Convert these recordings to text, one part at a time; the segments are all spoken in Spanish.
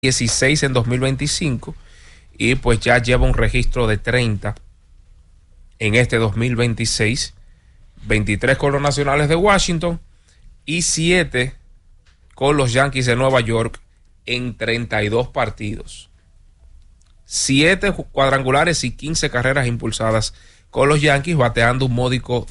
16 en 2025 y pues ya lleva un registro de 30 en este 2026, 23 con los Nacionales de Washington y 7 con los Yankees de Nueva York en 32 partidos. 7 cuadrangulares y 15 carreras impulsadas con los Yankees, bateando un módico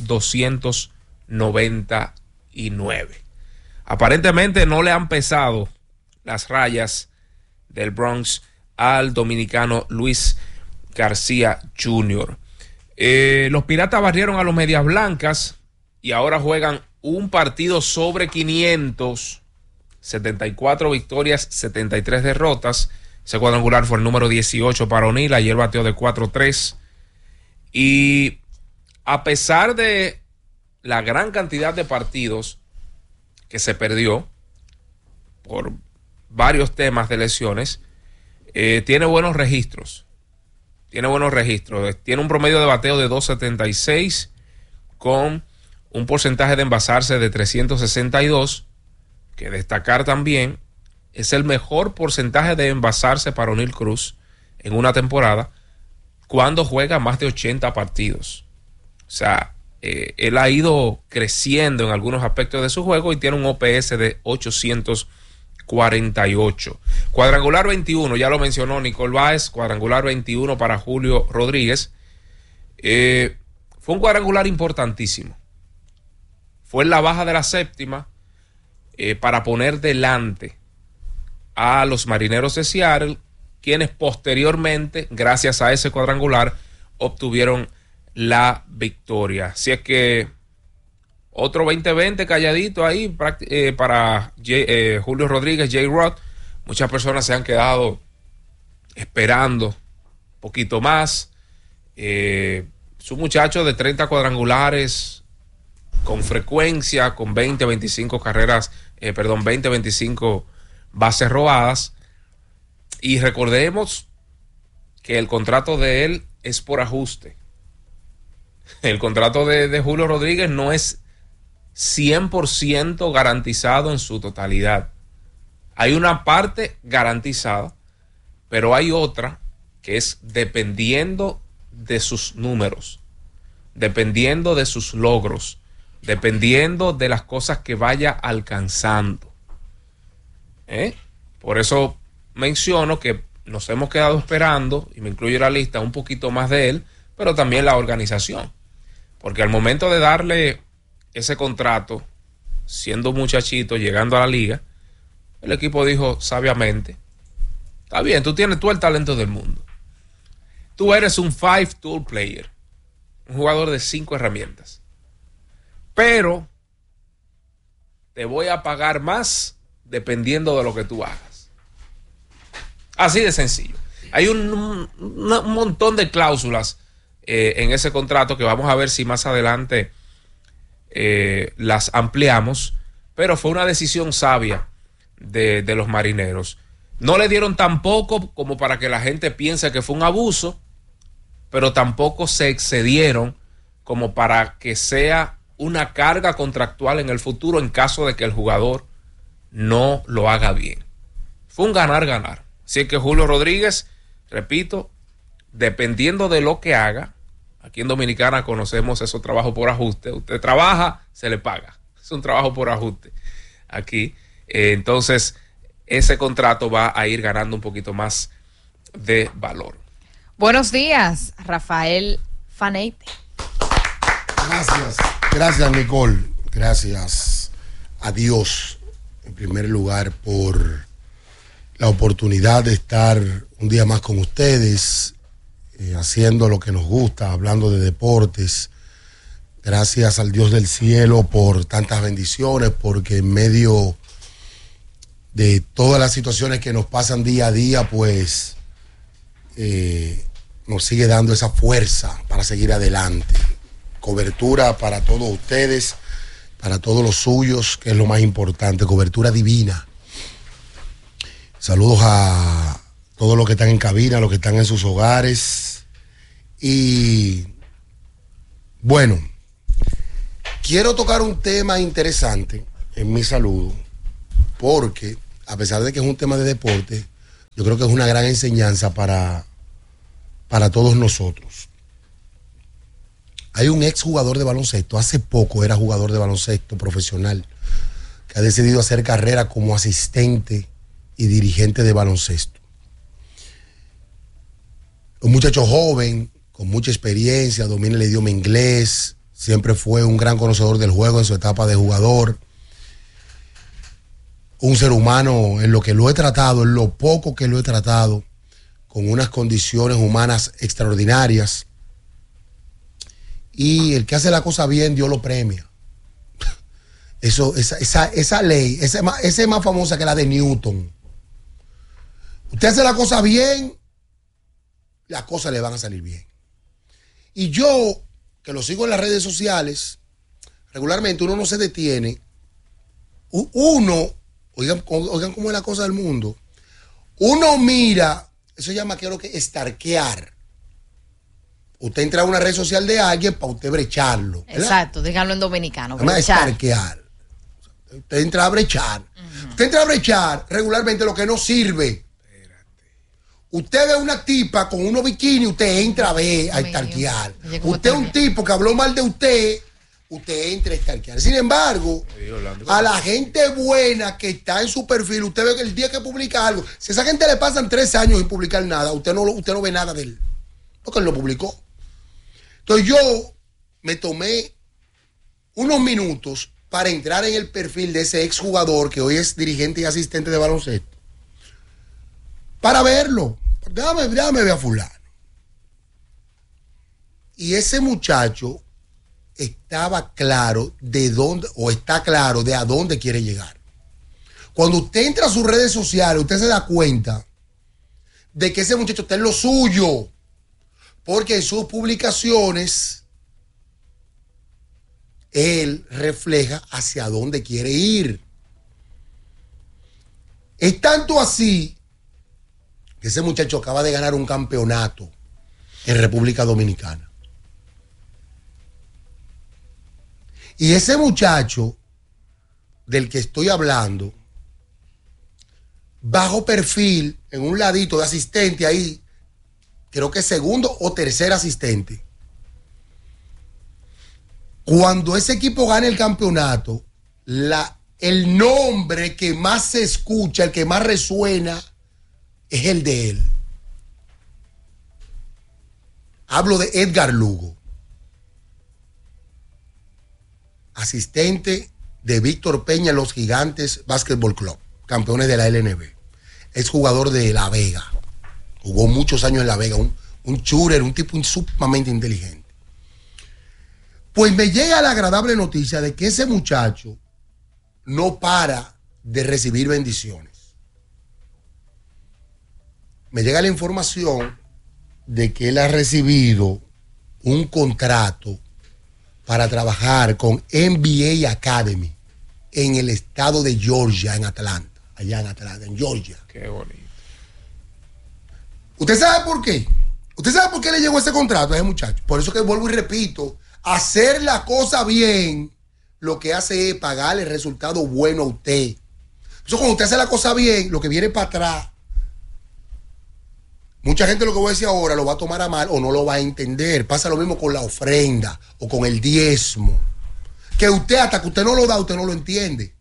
299. Aparentemente no le han pesado las rayas del Bronx al dominicano Luis García Jr. Los Piratas barrieron a los Medias Blancas y ahora juegan un partido sobre 500, 74 victorias, 73 derrotas. Ese cuadrangular fue el número 18 para O'Neill, ayer bateó de 4-3. Y a pesar de la gran cantidad de partidos que se perdió por varios temas de lesiones, tiene buenos registros. Tiene un promedio de bateo de 2.76 con un porcentaje de envasarse de 362, que destacar también es el mejor porcentaje de envasarse para O'Neill Cruz en una temporada cuando juega más de 80 partidos. O sea, él ha ido creciendo en algunos aspectos de su juego y tiene un OPS de 848. Cuadrangular 21, ya lo mencionó Nicole Báez, cuadrangular 21 para Julio Rodríguez. Fue un cuadrangular importantísimo. Fue en la baja de la séptima para poner delante a los Marineros de Seattle, quienes posteriormente, gracias a ese cuadrangular, obtuvieron la victoria. Así es que otro 20-20 calladito ahí para Julio Rodríguez, J-Rod. Muchas personas se han quedado esperando un poquito más. Es un muchacho de 30 cuadrangulares con frecuencia, con 20-25 carreras, 20-25 bases robadas. Y recordemos que el contrato de él es por ajuste. El contrato de Julio Rodríguez no es 100% garantizado en su totalidad. Hay una parte garantizada, pero hay otra que es dependiendo de sus números, dependiendo de sus logros, dependiendo de las cosas que vaya alcanzando. Por eso menciono que nos hemos quedado esperando, y me incluyo en la lista, un poquito más de él, pero también la organización. Porque al momento de darle ese contrato, siendo un muchachito, llegando a la liga, el equipo dijo sabiamente: está bien, tú tienes todo el talento del mundo. Tú eres un 5-tool player, un jugador de 5 herramientas. Pero te voy a pagar más dependiendo de lo que tú hagas. Así de sencillo. Hay un montón de cláusulas en ese contrato que vamos a ver si más adelante las ampliamos, pero fue una decisión sabia de los Marineros. No le dieron tampoco como para que la gente piense que fue un abuso, pero tampoco se excedieron como para que sea una carga contractual en el futuro en caso de que el jugador no lo haga bien. Fue un ganar-ganar. Así que Julio Rodríguez, repito, dependiendo de lo que haga, aquí en Dominicana conocemos eso, trabajo por ajuste. Usted trabaja, se le paga. Es un trabajo por ajuste aquí. Entonces, ese contrato va a ir ganando un poquito más de valor. Buenos días, Rafael Faneite. Gracias Nicole. Gracias a Dios, en primer lugar, por la oportunidad de estar un día más con ustedes, haciendo lo que nos gusta, hablando de deportes. Gracias al Dios del cielo por tantas bendiciones, porque en medio de todas las situaciones que nos pasan día a día, pues nos sigue dando esa fuerza para seguir adelante. Cobertura para todos ustedes, para todos los suyos, que es lo más importante, cobertura divina. Saludos a todos los que están en cabina, a los que están en sus hogares. Y bueno, quiero tocar un tema interesante en mi saludo, porque a pesar de que es un tema de deporte, Yo creo que es una gran enseñanza para todos nosotros. Hay un ex jugador de baloncesto, hace poco era jugador de baloncesto profesional, que ha decidido hacer carrera como asistente y dirigente de baloncesto. Un muchacho joven, con mucha experiencia, domina el idioma inglés, siempre fue un gran conocedor del juego en su etapa de jugador. Un ser humano en lo que lo he tratado, en lo poco que lo he tratado, con unas condiciones humanas extraordinarias. Y el que hace la cosa bien, Dios lo premia. Esa ley, esa es más famosa que la de Newton. Usted hace la cosa bien, las cosas le van a salir bien. Y yo, que lo sigo en las redes sociales, regularmente uno no se detiene. Uno, oigan cómo es la cosa del mundo. Uno mira, eso se llama, creo que, stalkear. Usted entra a una red social de alguien para usted brecharlo, ¿verdad? Exacto, díganlo en dominicano. Stalkear. Usted entra a brechar. Usted entra a brechar regularmente lo que no sirve. Usted ve una tipa con unos bikinis, usted entra a ver, a stalkear. Usted es un tipo que habló mal de usted entra a stalkear. Sin embargo, a la gente buena que está en su perfil, usted ve que el día que publica algo, si a esa gente le pasan 3 años sin publicar nada, usted no ve nada de él, porque él lo publicó. Entonces yo me tomé unos minutos para entrar en el perfil de ese exjugador que hoy es dirigente y asistente de baloncesto, para verlo. Déjame ver a fulano. Y ese muchacho estaba claro de dónde, o está claro de a dónde quiere llegar. Cuando usted entra a sus redes sociales, usted se da cuenta de que ese muchacho está en lo suyo, porque en sus publicaciones él refleja hacia dónde quiere ir. Es tanto así que ese muchacho acaba de ganar un campeonato en República Dominicana. Y ese muchacho del que estoy hablando, bajo perfil, en un ladito de asistente ahí, creo que segundo o tercer asistente. Cuando ese equipo gana el campeonato, el nombre que más se escucha, el que más resuena, es el de él. Hablo de Edgar Lugo, asistente de Víctor Peña en los Gigantes Basketball Club, campeones de la LNB. Es jugador de La Vega. Jugó muchos años en La Vega, un shooter, un tipo sumamente inteligente. Pues me llega la agradable noticia de que ese muchacho no para de recibir bendiciones. Me llega la información de que él ha recibido un contrato para trabajar con NBA Academy en el estado de Georgia, en Atlanta, allá en Atlanta, en Georgia. Qué bonito. ¿Usted sabe por qué? ¿Usted sabe por qué le llegó ese contrato a ese muchacho? Por eso que vuelvo y repito, hacer la cosa bien, lo que hace es pagarle el resultado bueno a usted. Eso cuando usted hace la cosa bien, lo que viene para atrás, mucha gente lo que voy a decir ahora lo va a tomar a mal o no lo va a entender. Pasa lo mismo con la ofrenda o con el diezmo. Que usted, hasta que usted no lo da, usted no lo entiende.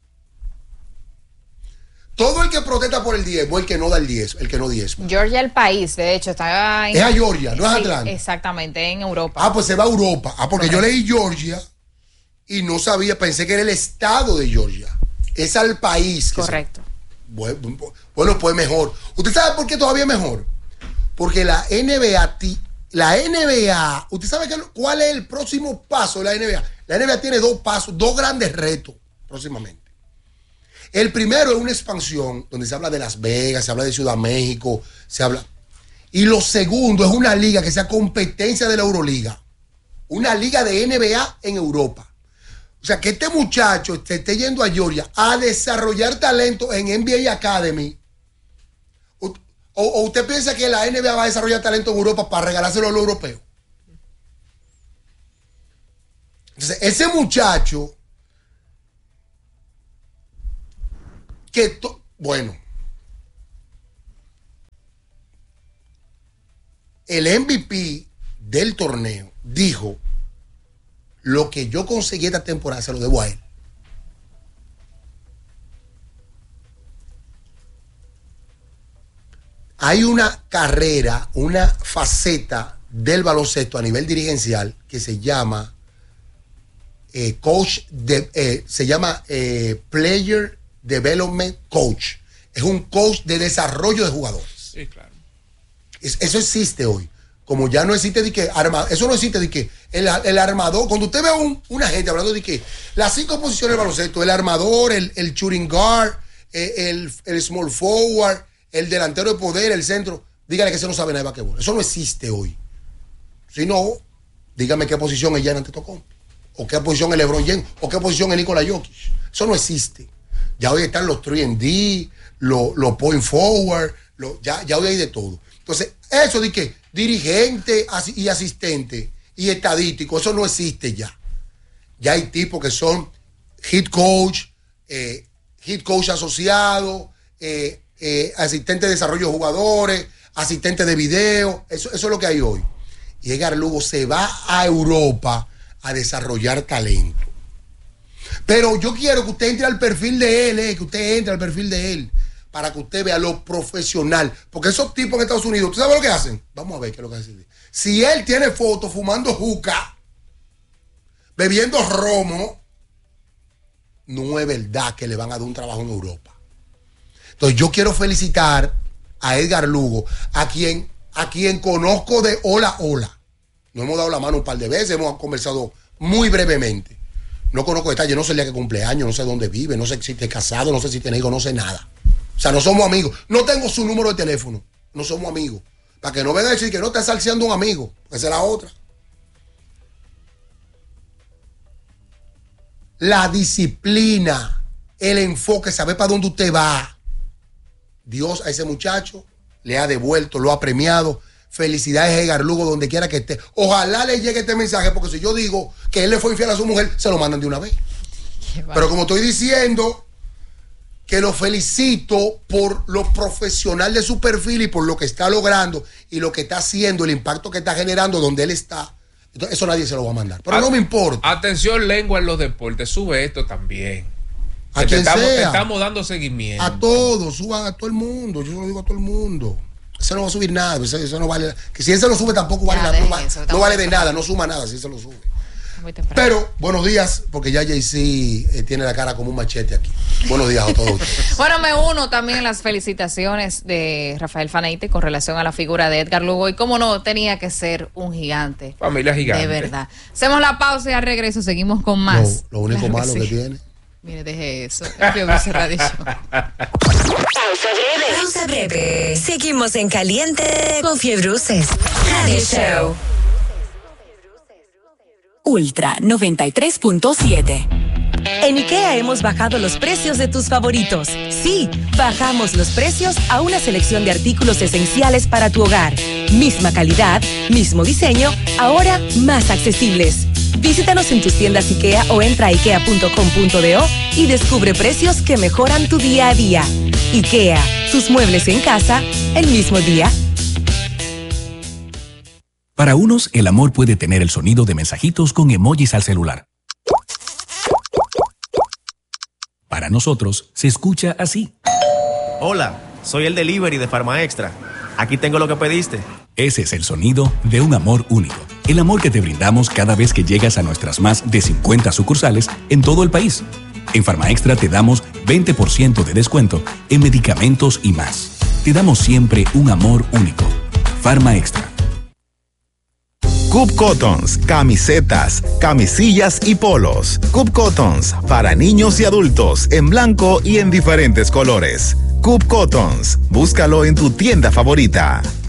Todo el que protesta por el diezmo es el que no da el diezmo, el que no diezmo. Georgia, el país, de hecho, está en... Es a Georgia, no es sí, Atlanta. Exactamente, en Europa. Ah, pues se va a Europa. Ah, porque correcto. Yo leí Georgia y no sabía, pensé que era el estado de Georgia. Es al país. Correcto. Bueno, pues mejor. ¿Usted sabe por qué todavía es mejor? Porque la NBA, ¿usted sabe cuál es el próximo paso de la NBA? La NBA tiene 2 pasos, 2 grandes retos próximamente. El primero es una expansión donde se habla de Las Vegas, se habla de Ciudad México, se habla. Y lo segundo es una liga que sea competencia de la Euroliga. Una liga de NBA en Europa. O sea, que este muchacho esté yendo a Georgia a desarrollar talento en NBA Academy. ¿O usted piensa que la NBA va a desarrollar talento en Europa para regalárselo a los europeos? Entonces, ese muchacho bueno, el MVP del torneo dijo: lo que yo conseguí esta temporada se lo debo a él. Hay una carrera, una faceta del baloncesto a nivel dirigencial que se llama Player Development Coach. Es un coach de desarrollo de jugadores. Sí, claro. Eso existe hoy. Como ya no existe de que eso no existe de que el armador, cuando usted ve a una gente hablando de que las 5 posiciones del baloncesto, el armador, el shooting guard, el small forward, el delantero de poder, el centro, dígale que eso no sabe nada de basquetbol. Eso no existe hoy. Si no, dígame qué posición es Giannis Antetokounmpo, o qué posición es LeBron James, o qué posición es Nikola Jokic. Eso no existe. Ya hoy están los 3&D, los point forward, ya hoy hay de todo. Entonces, eso de que dirigente y asistente y estadístico, eso no existe ya. Ya hay tipos que son head coach asociado, asistente de desarrollo de jugadores, asistente de video. Eso es lo que hay hoy. Y Edgar Lugo se va a Europa a desarrollar talento. Pero yo quiero que usted entre al perfil de él, que usted entre al perfil de él, para que usted vea lo profesional. Porque esos tipos en Estados Unidos, ¿tú sabes lo que hacen? Vamos a ver qué es lo que hacen. Si él tiene fotos fumando juca, bebiendo romo, no es verdad que le van a dar un trabajo en Europa. Entonces yo quiero felicitar a Edgar Lugo, a quien conozco de hola. Nos hemos dado la mano un par de veces, hemos conversado muy brevemente. No conozco detalles, no sé el día que cumpleaños, no sé dónde vive, no sé si está casado, no sé si tiene hijos, no sé nada. O sea, no somos amigos. No tengo su número de teléfono. No somos amigos. Para que no vengan a decir que no está salseando un amigo. Esa es la otra. La disciplina, el enfoque, saber para dónde usted va. Dios a ese muchacho le ha devuelto, lo ha premiado. Felicidades a Edgar Lugo donde quiera que esté. Ojalá le llegue este mensaje, porque si yo digo que él le fue infiel a su mujer, se lo mandan de una vez. Pero como estoy diciendo que lo felicito por lo profesional de su perfil y por lo que está logrando y lo que está haciendo, el impacto que está generando donde él está, entonces eso nadie se lo va a mandar. Pero no me importa. Atención, lengua en los deportes, sube esto también. A quien sea. Te estamos dando seguimiento. A todos, suban a todo el mundo. Yo se lo digo a todo el mundo. Eso no va a subir nada, eso no vale. Que si él se lo sube tampoco vale nada. No vale de nada, no suma nada si él se lo sube. Pero buenos días, porque ya Jay-Z tiene la cara como un machete aquí. Buenos días a todos ustedes. Bueno, me uno también en las felicitaciones de Rafael Faneite con relación a la figura de Edgar Lugo. Y cómo no, tenía que ser un gigante. Familia gigante. De verdad. Hacemos la pausa y al regreso seguimos con más. Lo único claro malo que tiene. Mire, deje eso. Pausa breve. Seguimos en caliente con Fiebruces Radio Show. Ultra 93.7. En IKEA hemos bajado los precios de tus favoritos. Sí, bajamos los precios a una selección de artículos esenciales para tu hogar. Misma calidad, mismo diseño, ahora más accesibles. Visítanos en tus tiendas IKEA o entra a ikea.com.do y descubre precios que mejoran tu día a día. IKEA, tus muebles en casa, el mismo día. Para unos, el amor puede tener el sonido de mensajitos con emojis al celular. Para nosotros, se escucha así. Hola, soy el delivery de Farma Extra. Aquí tengo lo que pediste. Ese es el sonido de un amor único. El amor que te brindamos cada vez que llegas a nuestras más de 50 sucursales en todo el país. En Farma Extra te damos 20% de descuento en medicamentos y más. Te damos siempre un amor único. Farma Extra. Cub Cottons, camisetas, camisillas y polos. Cub Cottons, para niños y adultos, en blanco y en diferentes colores. Cub Cottons, búscalo en tu tienda favorita.